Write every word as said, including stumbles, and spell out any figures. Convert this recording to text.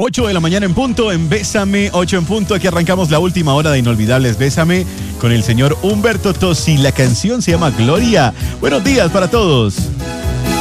ocho de la mañana en punto, en Bésame, ocho en punto. Aquí arrancamos la última hora de Inolvidables Bésame con el señor Humberto Tozzi. La canción se llama Gloria. Buenos días para todos.